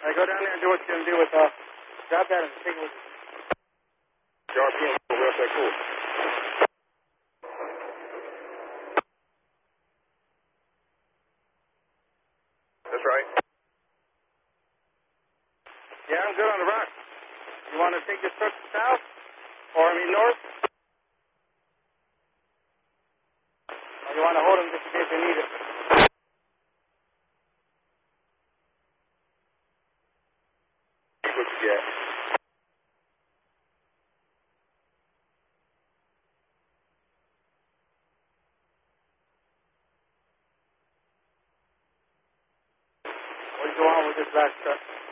Go down there and do what you're going to do with, grab that and take it with you. RPM, real quick, cool. That's right. Yeah, I'm good on the rock. You want to take this truck south? Or, north? Or you want to hold them just in case they need it? What you get? What do you go on with this last truck?